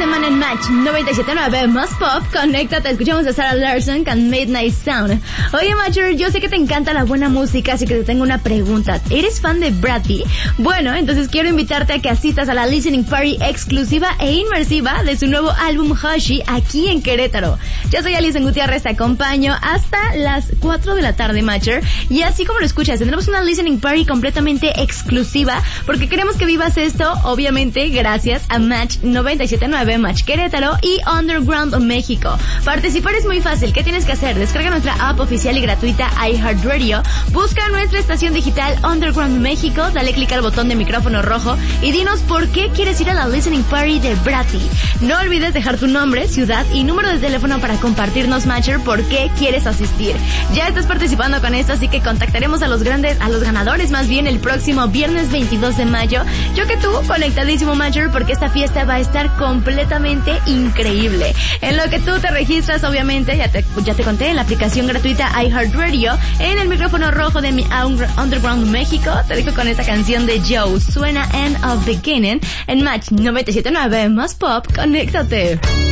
semana en Match 97.9 Más Pop. Conéctate, escuchamos a Sarah Larson con Midnight Sound. Oye, Matcher, yo sé que te encanta la buena música, así que te tengo una pregunta. ¿Eres fan de Bratty? Bueno, entonces quiero invitarte a que asistas a la listening party exclusiva e inmersiva de su nuevo álbum Hushie aquí en Querétaro. Yo soy Alison Gutiérrez, te acompaño hasta las 4 de la tarde, Matcher. Y así como lo escuchas, tendremos una listening party completamente exclusiva porque queremos que vivas esto, obviamente, gracias a Match 97.9 Match Querétaro y Underground México. Participar es muy fácil. ¿Qué tienes que hacer? Descarga nuestra app oficial y gratuita iHeartRadio, busca nuestra estación digital Underground México, dale clic al botón de micrófono rojo y dinos por qué quieres ir a la listening party de Bratty. No olvides dejar tu nombre, ciudad y número de teléfono para compartirnos, Matcher, por qué quieres asistir. Ya estás participando con esto, así que contactaremos a los ganadores más bien el próximo viernes 22 de mayo. Yo que tú, conectadísimo, Matcher, porque esta fiesta va a estar completamente increíble. En lo que tú te registras, obviamente, ya te conté, en la aplicación gratuita iHeartRadio, en el micrófono rojo de mi Underground México, te dejo con esta canción de Joe, suena End of Beginning, en Match 97.9 Más Pop, conéctate.